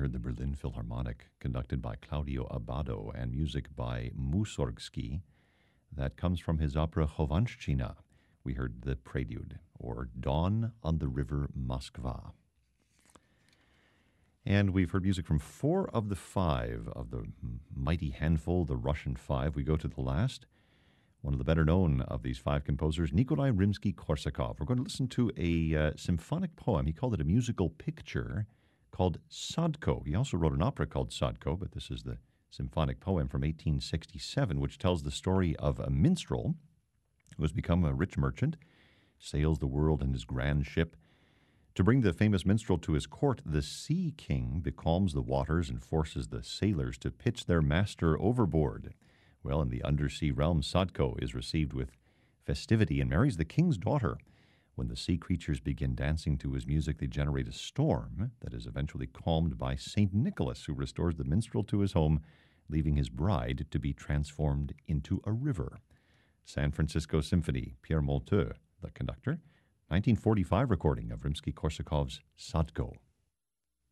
heard the Berlin Philharmonic, conducted by Claudio Abbado, and music by Mussorgsky. That comes from his opera Chovanshchina. We heard the prelude, or Dawn on the River Moskva. And we've heard music from 4 of the 5 of the mighty handful, the Russian 5. We go to the last. One of the better known of these 5 composers, Nikolai Rimsky-Korsakov. We're going to listen to a symphonic poem. He called it a musical picture called Sadko. He also wrote an opera called Sadko, but this is the symphonic poem from 1867, which tells the story of a minstrel who has become a rich merchant, sails the world in his grand ship. To bring the famous minstrel to his court, the Sea King becalms the waters and forces the sailors to pitch their master overboard. Well, in the undersea realm, Sadko is received with festivity and marries the king's daughter. When the sea creatures begin dancing to his music, they generate a storm that is eventually calmed by St. Nicholas, who restores the minstrel to his home, leaving his bride to be transformed into a river. San Francisco Symphony, Pierre Monteux, the conductor. 1945 recording of Rimsky-Korsakov's Sadko.